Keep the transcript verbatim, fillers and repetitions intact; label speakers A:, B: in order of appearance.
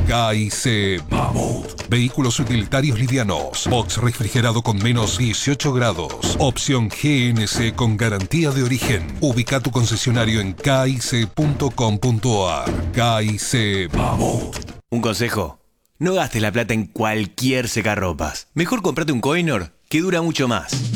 A: K I C Mammoth. Vehículos utilitarios livianos. Box refrigerado con menos dieciocho grados. Opción G N C con garantía de origen. Ubica tu concesionario en K I C punto com punto a r. K I C Mammoth.
B: Un consejo: no gastes la plata en cualquier secarropas. Mejor comprate un Coinor que dura mucho más.